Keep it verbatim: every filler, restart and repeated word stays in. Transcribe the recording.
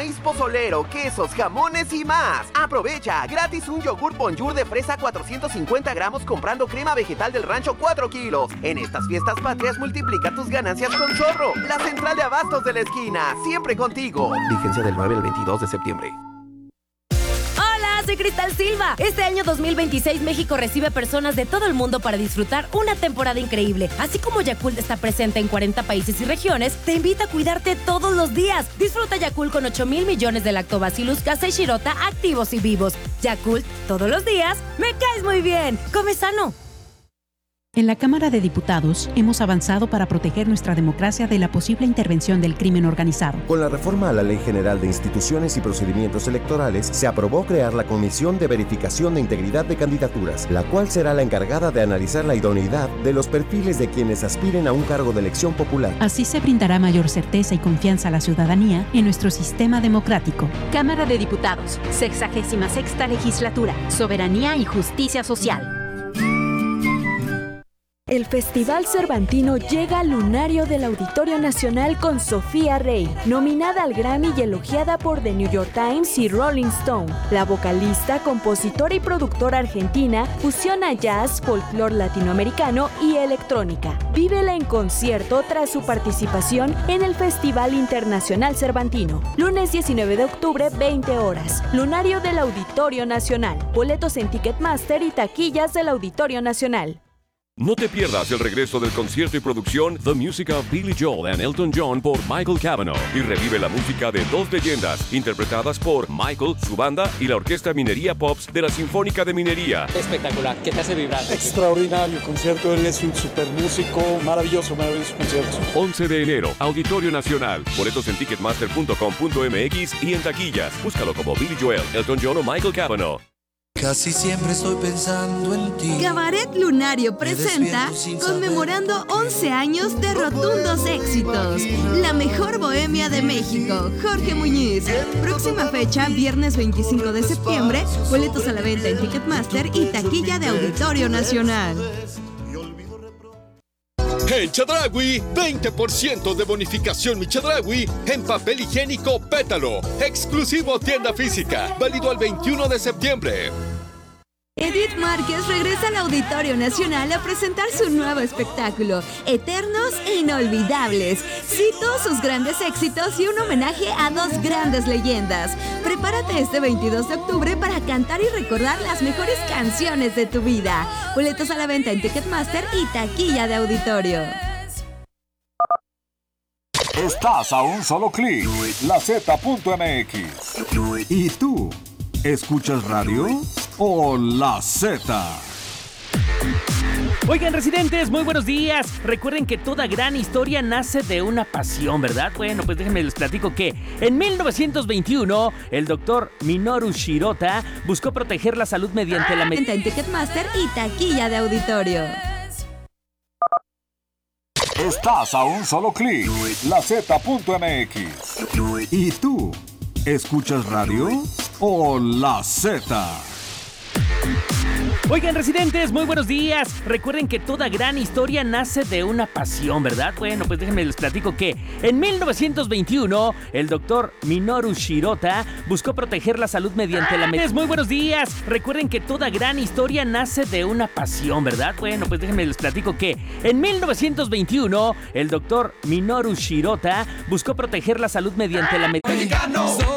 maíz pozolero, quesos, jamones y más. Aprovecha, gratis un yogur Bonjour de fresa cuatrocientos cincuenta gramos comprando crema vegetal del rancho cuatro kilos. En estas fiestas patrias multiplica tus ganancias con Zorro, la central de abastos de la esquina, siempre contigo. Vigencia del nueve al veintidós de septiembre. Soy Cristal Silva. Este año dos mil veintiséis México recibe personas de todo el mundo para disfrutar una temporada increíble. Así como Yakult está presente en cuarenta países y regiones, te invita a cuidarte todos los días. Disfruta Yakult con ocho mil millones de Lactobacillus casei shirota activos y vivos. Yakult, todos los días, me caes muy bien. Come sano. En la Cámara de Diputados hemos avanzado para proteger nuestra democracia de la posible intervención del crimen organizado. Con la reforma a la Ley General de Instituciones y Procedimientos Electorales, se aprobó crear la Comisión de Verificación de Integridad de Candidaturas, la cual será la encargada de analizar la idoneidad de los perfiles de quienes aspiren a un cargo de elección popular. Así se brindará mayor certeza y confianza a la ciudadanía en nuestro sistema democrático. Cámara de Diputados, sexagésima sexta legislatura, Soberanía y Justicia Social. El Festival Cervantino llega al lunario del Auditorio Nacional con Sofía Rey, nominada al Grammy y elogiada por The New York Times y Rolling Stone. La vocalista, compositora y productora argentina fusiona jazz, folclore latinoamericano y electrónica. Vívela en concierto tras su participación en el Festival Internacional Cervantino. Lunes diecinueve de octubre, veinte horas. Lunario del Auditorio Nacional. Boletos en Ticketmaster y taquillas del Auditorio Nacional. No te pierdas el regreso del concierto y producción The Music of Billy Joel and Elton John por Michael Cavanaugh y revive la música de dos leyendas interpretadas por Michael, su banda y la Orquesta Minería Pops de la Sinfónica de Minería. Espectacular, ¿qué te hace vibrar? Extraordinario concierto, él es un super músico, maravilloso, maravilloso concierto. once de enero, Auditorio Nacional. Boletos en ticketmaster punto com punto m x y en taquillas. Búscalo como Billy Joel, Elton John o Michael Cavanaugh. Casi siempre estoy pensando en ti. Cabaret Lunario presenta Conmemorando once años de rotundos éxitos. La mejor bohemia de México, Jorge Muñiz. Próxima fecha, viernes veinticinco de septiembre. Boletos a la venta en Ticketmaster y taquilla de Auditorio Nacional. En Chedraui, veinte por ciento de bonificación Mi Chedraui en papel higiénico Pétalo. Exclusivo tienda física. Válido al veintiuno de septiembre. Edith Márquez regresa al Auditorio Nacional a presentar su nuevo espectáculo, Eternos e Inolvidables. Sí, todos sus grandes éxitos y un homenaje a dos grandes leyendas. Prepárate este veintidós de octubre para cantar y recordar las mejores canciones de tu vida. Boletos a la venta en Ticketmaster y taquilla de Auditorio. Estás a un solo clic, la zeta punto eme equis. ¿Y tú? ¿Escuchas radio o La Z? Oigan, residentes, muy buenos días. Recuerden que toda gran historia nace de una pasión, ¿verdad? Bueno, pues déjenme les platico que en mil novecientos veintiuno el doctor Minoru Shirota buscó proteger la salud mediante la venta en Ticketmaster y taquilla de Auditorio. Estás a un solo clic, la zeta punto eme equis. ¿Y tú? ¿Escuchas radio o La Z? Oigan, residentes, muy buenos días. Recuerden que toda gran historia nace de una pasión, ¿verdad? Bueno, pues déjenme les platico que en mil novecientos veintiuno el doctor Minoru Shirota buscó proteger la salud mediante la medicina. Muy buenos días. Recuerden que toda gran historia nace de una pasión, ¿verdad? Bueno, pues déjenme les platico que en mil novecientos veintiuno el doctor Minoru Shirota buscó proteger la salud mediante la medicina.